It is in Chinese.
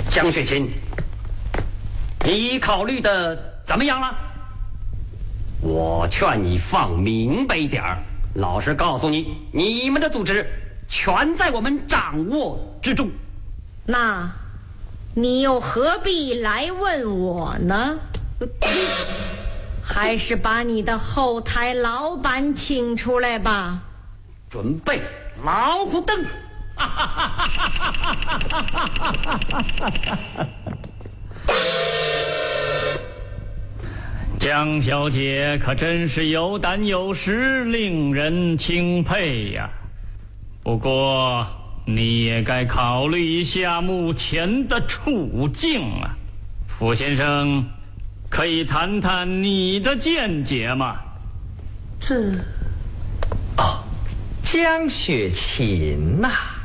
江雪琴，你考虑的怎么样了？我劝你放明白一点儿。老实告诉你，你们的组织全在我们掌握之中。 那，你又何必来问我呢？还是把你的后台老板请出来吧。 准备老虎灯。 江小姐可真是有胆有识，令人钦佩呀。不过你也该考虑一下目前的处境啊。傅先生，可以谈谈你的见解吗？ 江雪琴呐。